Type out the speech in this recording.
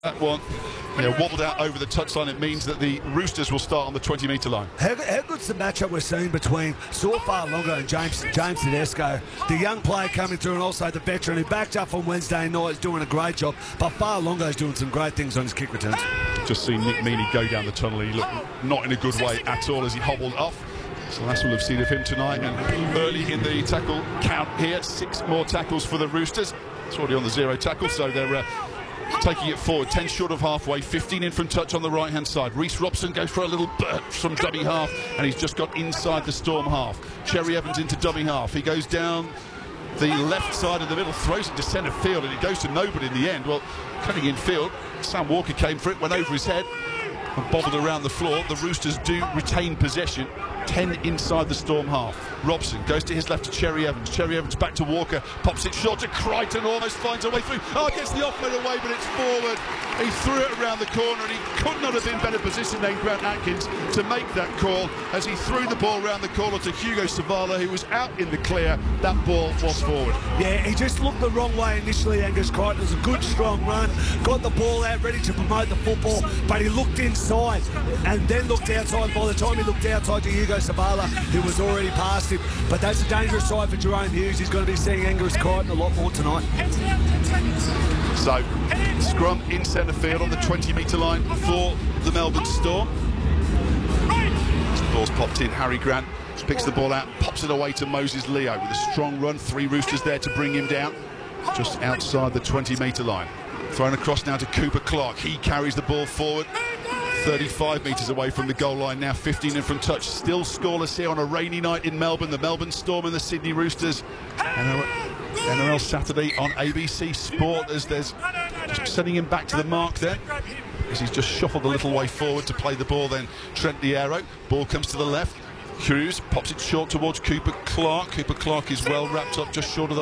That one wobbled out over the touchline. It means that the Roosters will start on the 20-metre line. How good's the matchup we're seeing between Fa'alogo and James Tedesco? The young player coming through and also the veteran who backed up on Wednesday night is doing a great job. But Fa'alogo's doing some great things on his kick returns. Just seen Nick Meaney go down the tunnel. He looked not in a good way at all as he hobbled off. So that's what we'll have seen of him tonight. And early in the tackle count here, 6 more tackles for the Roosters. It's already on the 0 tackle, so they're taking it forward, 10 short of halfway, 15 in from touch on the right-hand side. Reece Robson goes for a little burst from dummy half, and he's just got inside the Storm half. Cherry Evans into dummy half. He goes down the left side of the middle, throws it to centre field, and it goes to nobody in the end. Well, cutting in field, Sam Walker came for it, went over his head, and bobbled around the floor. The Roosters do retain possession. 10 inside the Storm half. Robson goes to his left to Cherry Evans. Cherry Evans back to Walker. Pops it short to Crichton. Almost finds a way through. Oh, gets the offload away, but it's forward. He threw it around the corner, and he could not have been better positioned than Grant Atkins to make that call as he threw the ball around the corner to Hugo Savala, who was out in the clear. That ball was forward. Yeah, he just looked the wrong way initially, Angus Crichton. It was a good, strong run. Got the ball out, ready to promote the football, but he looked inside and then looked outside. By the time he looked outside to Hugo Savala, who was already past him. But that's a dangerous side for Jerome Hughes. He's going to be seeing Angus Crichton a lot more tonight. So, scrum in centre field on the 20-metre line for the Melbourne Storm. The ball's popped in. Harry Grant picks the ball out, pops it away to Moses Leo with a strong run. 3 Roosters there to bring him down, just outside the 20-metre line. Thrown across now to Cooper Clark. He carries the ball forward. 35 metres away from the goal line now, 15 in from touch. Still scoreless here on a rainy night in Melbourne. The Melbourne Storm and the Sydney Roosters. NRL Saturday on ABC Sport as there's just sending him back to the mark there as he's just shuffled a little way forward to play the ball. Then Trent Loiero. Ball comes to the left. Hughes pops it short towards Cooper Clark. Cooper Clark is well wrapped up just short of the